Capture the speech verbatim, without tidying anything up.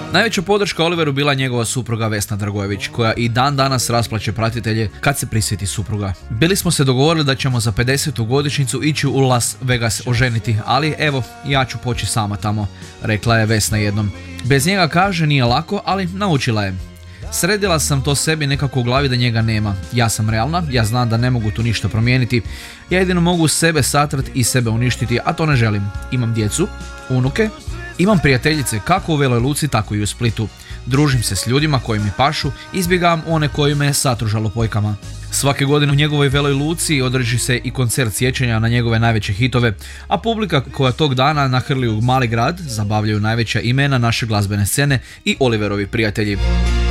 Najveća podrška Oliveru bila njegova supruga Vesna Dragojević, koja i dan danas rasplaće pratitelje kad se prisjeti supruga. Bili smo se dogovorili da ćemo za pedesetu godišnjicu ići u Las Vegas oženiti, ali evo, ja ću poći sama tamo, rekla je Vesna jednom. Bez njega, kaže, nije lako, ali naučila je. Sredila sam to sebi nekako u glavi da njega nema. Ja sam realna, ja znam da ne mogu tu ništa promijeniti. Ja jedino mogu sebe satrat i sebe uništiti, a to ne želim. Imam djecu, unuke, imam prijateljice kako u Veloj Luci, tako i u Splitu. Družim se s ljudima koji mi pašu, izbjegavam one koji me satru žalopojkama. Svake godine u njegovoj Veloj Luci održi se i koncert sjećanja na njegove najveće hitove, a publika koja tog dana nahrli u mali grad zabavljaju najveća imena naše glazbene scene i Oliverovi prijatelji.